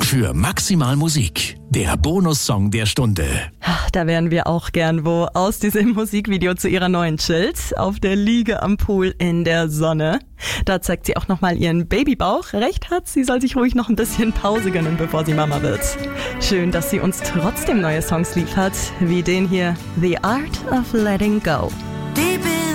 für Maximal Musik, der Bonussong der Stunde. Ach, da wären wir auch gern wo aus diesem Musikvideo zu ihrer neuen Chills auf der Liege am Pool in der Sonne. Da zeigt sie auch nochmal ihren Babybauch. Recht hat, sie soll sich ruhig noch ein bisschen Pause gönnen, bevor sie Mama wird. Schön, dass sie uns trotzdem neue Songs liefert, wie den hier, The Art of Letting Go.